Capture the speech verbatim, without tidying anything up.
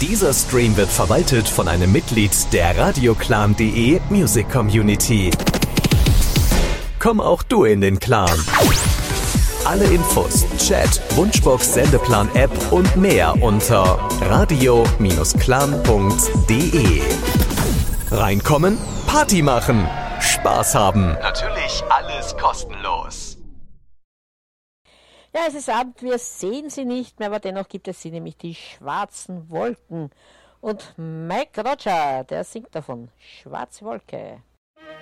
Dieser Stream wird verwaltet von einem Mitglied der radioclan punkt de Music Community. Komm auch du in den Clan. Alle Infos, Chat, Wunschbox, Sendeplan-App und mehr unter radio Bindestrich clan punkt de. Reinkommen, Party machen, Spaß haben. Natürlich alles kostenlos. Ja, es ist Abend, wir sehen sie nicht mehr, aber dennoch gibt es sie, nämlich die schwarzen Wolken. Und Mike Roger, der singt davon, Schwarze Wolke.